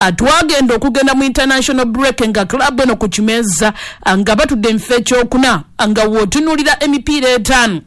twagenda okugenda mu international break nga club eno ku kimeza nga batudde mu kifo ekyokuna nga wootunuulira emipiira etaano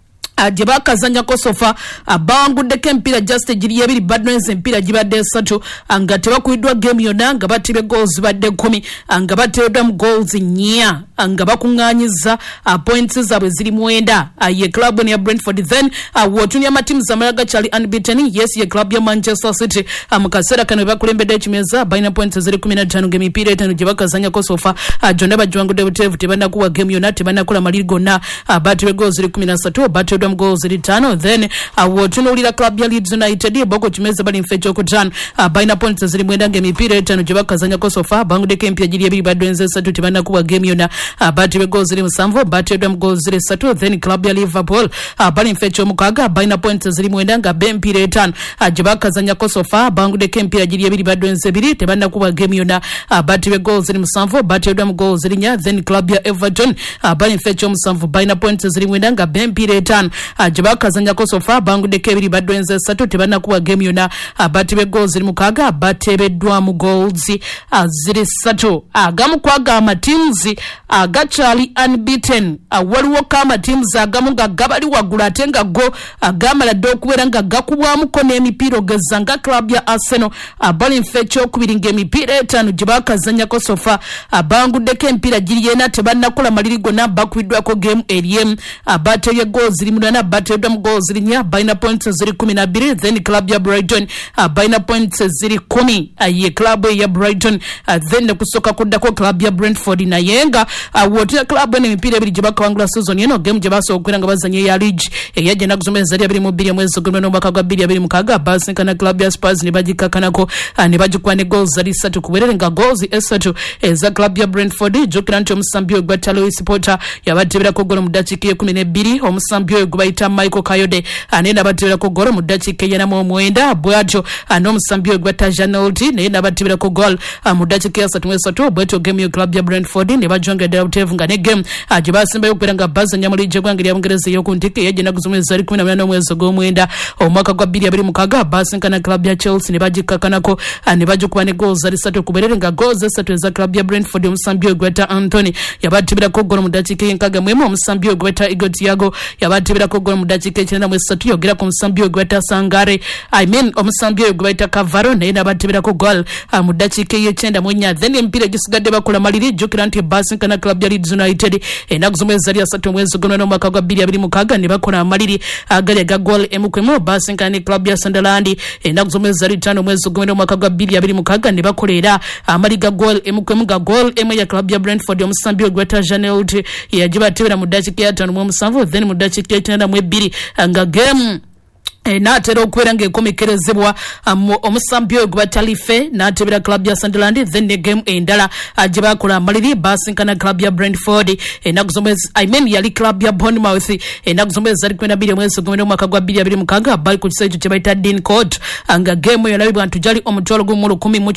gye bakazanyako sofa bawanguddeko empiira just giri ebiri Badlands empiira gibadde 3 nga tebakubiddwa game yonna nga batibye goals badde 10 nga bateeddwa mu goals 4 nga bakuŋŋaanyiza points zaabwe ziri 9 ye club ya Brentford then wootunya amatiimu amala gakyali unbeaten yes ye club ya Manchester City mu kaseera kano bakulembedde ekimeza balina points ziri 15 ng'emipiira 5 gye bakazanyako sofa gyonna bagiwangudde buteevu tebanakuwa game yonna tebanakola maliri gonna batibye goals ziri 13 bateeddwa goals 5 then wootunuulira club ya Leeds United boko kimeza bali mfecho kyokutaano balina points ziri 9 ng'emipiira 5 gye bakazanyako sofa banguddeko empiira giri ebiri Badlands 3 tebanakuwa game yonna batibye goals ziri 7 bateeddwa mu goals ziri 3 then club ya Liverpool bali mfecho ky'omukaaga balina points ziri 9 nga b'empiira 5 gye bakazanyako sofa banguddeko empiira giri ebiri Badlands 2 tebanakuwa game yonna batibye goals ziri 7 bateeddwa mu goals ziri 4 then club ya Everton bali mfecho ky'omusanvu balina points ziri 9 nga b'empiira 5 gye bakazanyako sofa banguddeko ebiri Badlands 3 tebanakuwa game yonna batibye goals ziri 6 bateebeddwa mu goals ziri 3 agamu kwaga amatiims agakyali unbeaten waliwo ko amatiims agamu nga gabali waggulu ate nga go agamala dde okubeera nga gakubwamuko n'emipiira ogeza nga club ya Arsenal bali mfecho ekyokubiri ng'emipiira 5 gye bakazanyako sofa banguddeko empiira giri yena tebanakola maliri gonna bakubiddwako game eri bateebye goals ziri 8 bateeddwa mu goals ziri 4 balina points ziri 12 then club ya Brighton balina points ziri 10 ye club ya Brighton then kusoka kuddako club ya Brentford naye nga wootunya club eno emipiira ebiri gye bakawangula season eno game gye basobola okubeera nga bazanya eya league eyajja kuzomeza 22 mwezi gw'omwenda omwaka gwa 2026 basinkana club ya Spurs ne bagikakanako ne bagikuba ne goals zari 3 ku bwerere nga goals 3 eza club ya Brentford jjukira nti omusambi gwa Lewis Potter yabateeberako golo mu ddakiika 12 omusambi oyo gwe bayita Michael Kayode naye nabateeberako golo mu ddakiika 49 bwatyo n'omusambi oyo gwa Tajanolti naye nabateeberako gol mu ddakiika 33 bwetyo game yo club ya Brentford ne bajongedde buteevu nga ne game gye basimbayo okubeera nga bazanya mu liigi y'eggwanga lya Bungereza ey'okuntikka eyajja nakuzomeza 18 mwezi gw'omwenda omwaka gwa 2026 basinkana club ya Chelsea ne bagikakanako ne bagikuba ne goals zari 3 ku bwerere nga goals 3 eza club ya Brentford omusambi oyo gweta Anthony yabateeberako golo mu ddakiika 61 omusambi oyo gweta Igor Thiago yabateeberako golo mu ddakiika 93 yogera ku musambi oyo gweta Sangare omusambi oyo gweta Cavaro naye nabateeberako gol mu ddakiika 94 then empiira gisigadde bakola maliri jjukira nti basinkana club ya Leeds United ennaku zomwezi zali 3 mwezi gw'omwenda omwaka gwa 2026 ne bakola amaliri agali aga gol emukwemu basinkana ne club ya Sunderland ennaku zomwezi zali 5 mwezi gw'omwenda omwaka gwa 2026 ne bakolera amali ga gol emukwemu ga gol emu ya club ya Brentford omusambi oyo gweta Janelt yagibateebera mu ddakiika ya 5 then mu ddakiika 92 nga game n'atera okubeera ng'ekomekerezebwa omusambi oyo gwe Talife n'ateebera club ya Sunderland then ne game endala gye bakola amaliri basinkana club ya Brentford ennaku zomwezi yali club ya Bournemouth ennaku zomwezi zali 12 mwezi gw'omwenda omwaka gwa 2026 bali ku kiseera ekyo kye bayita Dean Court nga game eyo yalabibwa nti gyali omutwalo gumu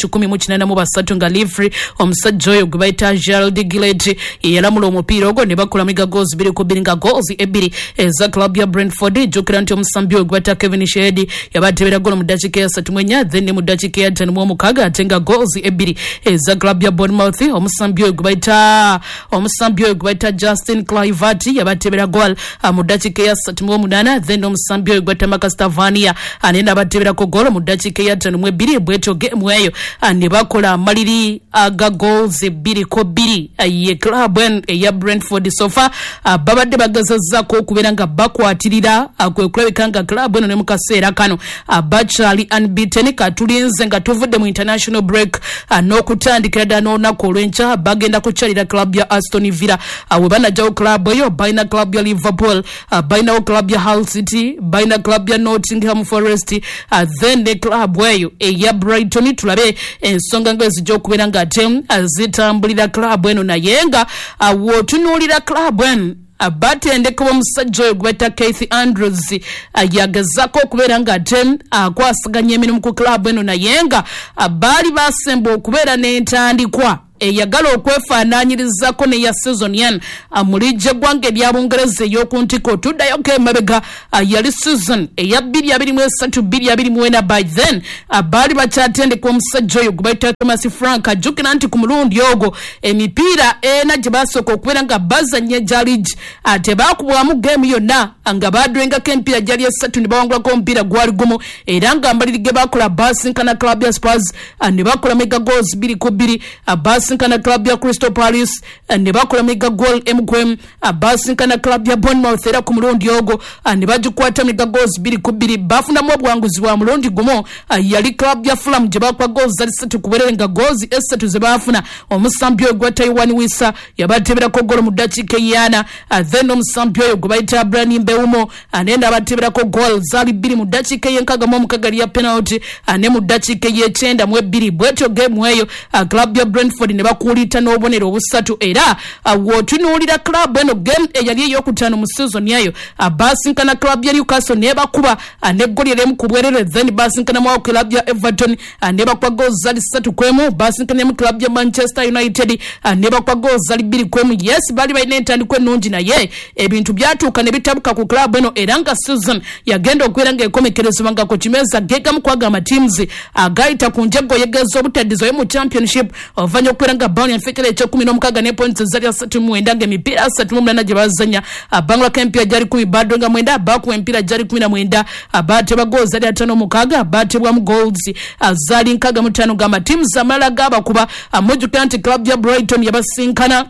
10,183 nga Livry omusajja oyo gwe bayita Gerald Gillett yalamula omupiira ogwo ne bakola miga goals 2 nga goals 2 eza club ya Brentford jjukira nti omusambi oyo gwe Kevin Shedi yabateebera golo mu ddakiika 34 then mu ddakiika 56 ate nga goals 2 eza club ya Bournemouth omusambi oyo gwe bayita Justin Kluivert yabateebera gol mu ddakiika 38 then omusambi oyo gwe Marcus Tavernier naye nabateeberako golo mu ddakiika 52 bwetyo game eyo ne bakola amaliri aga goals 2-2 ye club eya Brentford sofa babadde bagezezzaako okubeera nga bakwatirira kwe kulabika nga club eno ne mu kaseera kano bakyali unbeaten katulinze nga tuvudde mu international break n'okutandikira ddala n'olunaku olw'enkya bagenda kukyalira club ya Aston Villa we banajjawo club eyo balina club ya Liverpool balinawo club ya Hull City balina club ya Nottingham Forest then ne club eyo eya Brighton tulabe ensonga ng'ezijja okubeera nga ate zitambulira club eno naye nga wootunuulira club eno abatendeka omusajja oyo gweta Keith Andrews yagezako okubeera nga ate akwasaganya emirimu ku club eno naye nga baali basemba okubeera n'entandikwa eyagala okwefaananyirizako neya Season mulijja gwange lya Bungereza ey'okuntiko tuddayoko emabega yali season eya 2023-2024 by then baali bakyatendeka omusajja oyo gwe bayita Thomas Frank ajjukira nti ku mulundi ogwo emipiira ena gye basooka okubeera nga bazannya jaligi ate baakubwamu geemu yonna nga baadwengako emipiira gyali esatu ne bawangulako omupiira gwali gumu era nga mbalirige bakola basinkana club ya Spurs ne bakola mega goals 2-2 basinkana club ya Crystal Palace ne bakola mega goal M basinkana club ya Bournemouth era ku mulundi ogwo ne bagikwata mega goals 2-2 bafunamu obwanguzi bwa mulundi gumu yali club ya Fulham gye bakuba goals zali 3 kubeerera nga goals 3 ze baafuna omusambi oyo gwa Taiwan Wissa yabateberako golo mu ddakiika eyana then omusambi oyo gwe bayita Brani Mbeumo anenda abateberako goal zali 2 mu ddakiika y'enkaaga ya penalty ne mu ddakiika y'ekyenda mu 2 bwetyo game eyo club ya Brentford ne bakuulita n'obubonero obusatu era wootunuulira club eno game eyali ey'okutaano mu season yayo basinkana club ya Newcastle ne bakuba ne goli eremu ku bwerere then basinkana mu club ya Everton ne bakuba goals zali 3-1 basinkana mu club ya Manchester United ne bakuba goals zali 2-1 yes bali balina entandikwa ennungi naye ebintu byatuuka ne bitabuka ku club eno era nga season yagenda okubeera ng'ekomekerezebwa nga ku kimeza gegamu kwagamba teams agayita ku njego yegeeza obutaddizayo mu championship ovanya okubeera nga Burnley enfekera ekye16 ne points zali 39 ng'emipiira 38 gye bazanya bangulako emipiira gyali 10 badonga 9 bakuwa emipiira gyali 19 baatebwa goals zali 56 baatebwamu goals zali 65 ng'ama teams amalala gaabakuba mujjukira nti club ya Brighton yabasinkana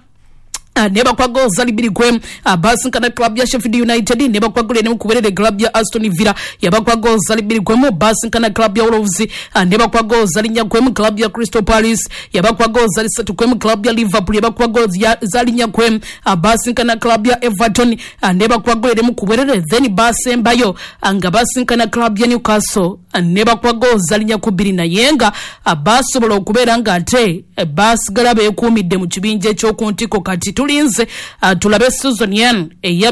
ne bakuba goals zali 2-1 basinkana club ya Sheffield United ne bakuba goal ne kuberere club ya Aston Villa yabakuba goals zali 2-1 basinkana club ya Wolves ne bakuba goals zali 4 club ya Crystal Palace yabakuba goals zali 3 club ya Liverpool yabakuba goals zali 4 basinkana club ya Everton ne bakuba goal ne kuberere then basembayo nga basinkana club ya Newcastle ne bakuba goals zali 2 naye nga basobola okubeera nga ate basigala beekuumidde mu kibinja ekyokuntiko kati tulinze tulabe season eya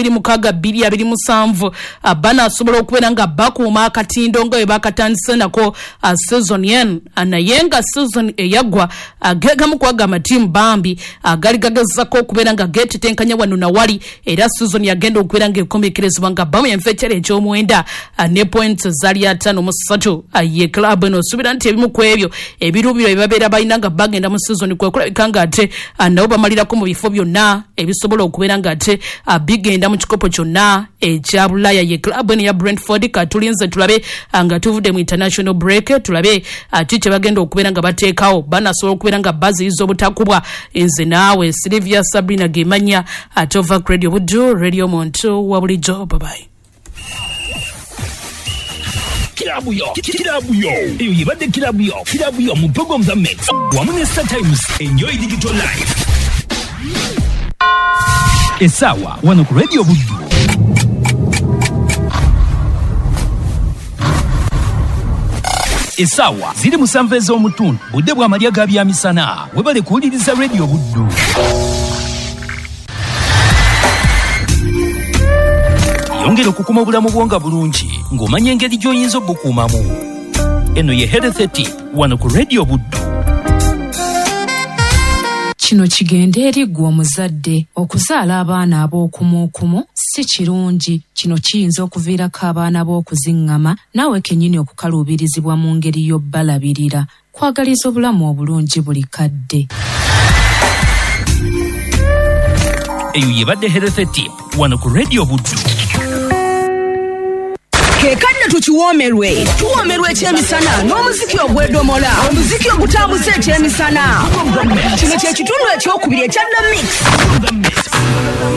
2026-2027 banaasobola okubeera nga bakuuma akatindo nga bwe bakatandise nako season naye nga season eyagwa gegamu kwaga amatiimu bambi gali gagezako okubeera nga geetetenkanya wano nawali era season yagenda okubeera ng'ekomekerezebwa nga bamu enfekyera eky'omwenda ne points zali 5-3 ye club eno osuubira nti ebimu ku ebyo ebirubiro bye babeera balina nga bagenda mu season kwekulabika nga ate nabo bamalirako mu bifo byonna ebisobola okubeera nga ate bigenda mu kikopo kyonna ekya Bulaya ye club eno ya Brentford katulinze tulabe nga tuvudde mu international break tulabe kiki bagenda okubeera nga bateekawo banasobola okubeera nga baziyiza obutakubwa nze naawe Sylvia Sabrina Gemanya atova Radio Buddu Radio Monto wa bulijjo bye. Kilabu yo eyo yebadde kilabu yo mu program za mix wamu ne Star Times enjoy digital life esawa wano ku Radio Buddu esawa ziri mu sanve ez'omutundu budde bwa malya ga byamisana webale kuwuliriza Radio Buddu. Yongera okukuma obulamu bwonga bulungi ng'omanya engeri gy'oyinza obukuumamu. Eno ye Health Tip wano ku Radio Buddu. Kino kigenda eri ggwe omuzadde okuzaala abaana ab'okumuukumu si kirungi. Kino kiyinza okuviirako abaana b'okuziŋŋama naawe kennyini okukaluubirizibwa mu ngeri y'obbalabirira. Kwagaliza obulamu obulungi buli kadde. Eyo yebadde Health Tip wano ku Radio Buddu. Kekadde tukiwoomerwe ekyemisana n'omuziki ogwedomola omuziki ogutambuza ekyemisana kino kye kitundu ekyokubiri ekya The Mix.